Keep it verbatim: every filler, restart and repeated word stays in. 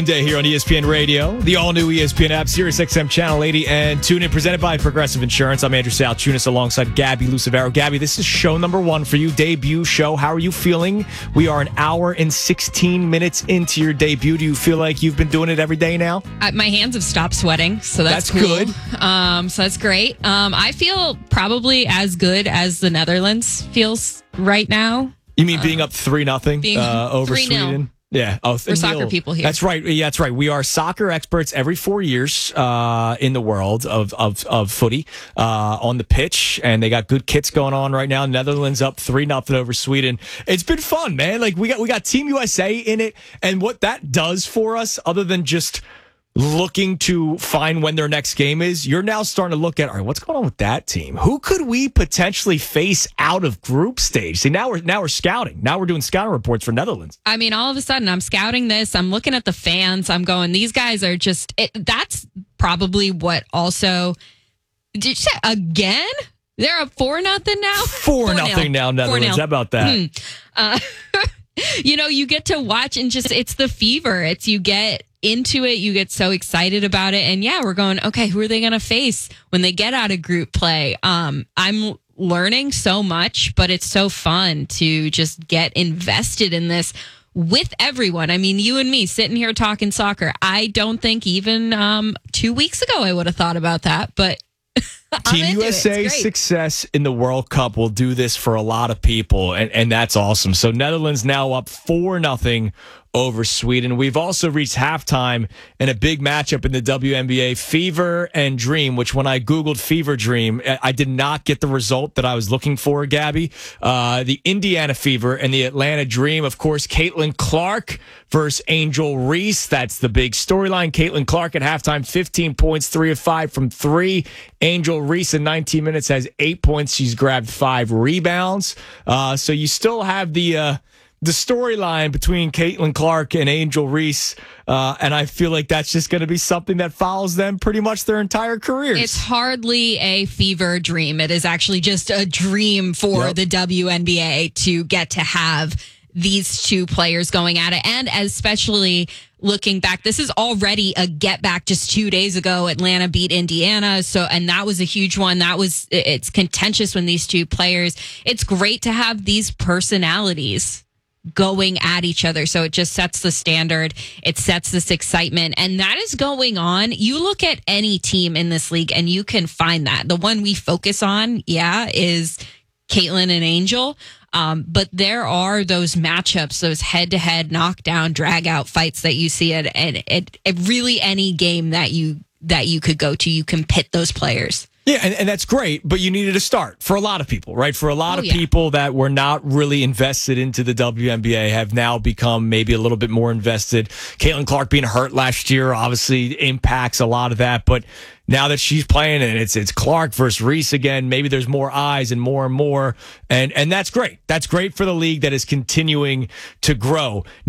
Day here on E S P N Radio, the all-new E S P N app, Sirius X M Channel eighty, and tune in, presented by Progressive Insurance. I'm Andrew Salchunas alongside Gabby Lucevero. Gabby, this is show number one for you, debut show. How are you feeling? We are an hour and sixteen minutes into your debut. Do you feel like you've been doing it every day now? Uh, my hands have stopped sweating, so that's, that's cool. good. Um, so that's great. Um, I feel probably as good as the Netherlands feels right now. You mean being uh, up three nothing uh, over three nil. Sweden? Yeah. Oh, We're soccer people here. That's right. Yeah, that's right. We are soccer experts every four years uh, in the world of of, of footy uh, on the pitch, and they got good kits going on right now. Netherlands up three nothing over Sweden. It's been fun, man. Like we got we got Team U S A in it, and what that does for us, other than just looking to find when their next game is, you're now starting to look at, all right, what's going on with that team? Who could we potentially face out of group stage? See, now we're now we're scouting. Now we're doing scouting reports for Netherlands. I mean, all of a sudden, I'm scouting this. I'm looking at the fans. I'm going, these guys are just, it, that's probably what also, did you say again? They're up four nothing now? Four, four nothing now, Netherlands. How about that? Hmm. Uh, you know, you get to watch and just, it's the fever. It's, you get into it, you get so excited about it, and yeah, we're going, okay, who are they going to face when they get out of group play? um I'm learning so much, but it's so fun to just get invested in this with everyone. I mean, you and me sitting here talking soccer, I don't think even um two weeks ago I would have thought about that, but Team U S A success in the World Cup will do this for a lot of people, and, and that's awesome. So Netherlands now up four nothing over Sweden. We've also reached halftime in a big matchup in the W N B A, Fever and Dream, which when I Googled Fever Dream, I did not get the result that I was looking for, Gabby. Uh, the Indiana Fever and the Atlanta Dream, of course, Caitlin Clark versus Angel Reese. That's the big storyline. Caitlin Clark at halftime, fifteen points, three of five from three. Angel Reese in nineteen minutes has eight points. She's grabbed five rebounds. Uh, so you still have the... Uh, The storyline between Caitlin Clark and Angel Reese, uh, and I feel like that's just going to be something that follows them pretty much their entire careers. It's hardly a fever dream. It is actually just a dream for yep. the W N B A to get to have these two players going at it, and especially looking back, this is already a get back. Just two days ago, Atlanta beat Indiana, so and that was a huge one. That was it's contentious when these two players. It's great to have these personalities going at each other. So it just sets the standard. It sets this excitement. And that is going on. You look at any team in this league and you can find that. The one we focus on, yeah, is Caitlin and Angel. Um, but there are those matchups, those head-to-head knockdown, drag-out fights that you see at, at, at, at really any game that you that you could go to. You can pit those players. Yeah, and, and that's great, but you needed a start for a lot of people, right? For a lot oh, of yeah. people that were not really invested into the W N B A have now become maybe a little bit more invested. Caitlin Clark being hurt last year obviously impacts a lot of that, but now that she's playing and it's it's Clark versus Reese again, maybe there's more eyes and more and more, and and that's great. That's great for the league that is continuing to grow.